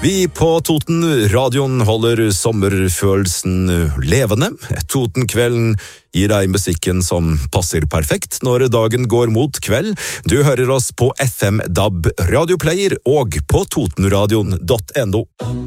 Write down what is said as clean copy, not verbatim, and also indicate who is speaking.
Speaker 1: Vi på Toten-radioen holder sommerfølelsen levende. Toten-kvelden gir deg musikken som passer perfekt når dagen går mot kveld. Du hører oss på FM, DAB, Radioplayer og på totenradion.no.